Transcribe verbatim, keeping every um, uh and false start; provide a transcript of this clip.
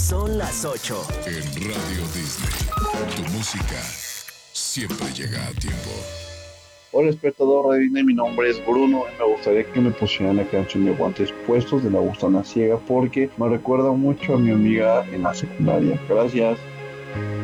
Son las ocho. En Radio Disney, tu música siempre llega a tiempo. Hola, espectador de Disney, mi nombre es Bruno y me gustaría que me pusieran la canción de Guantes Puestos de La Gusana Ciega porque me recuerda mucho a mi amiga en la secundaria. Gracias.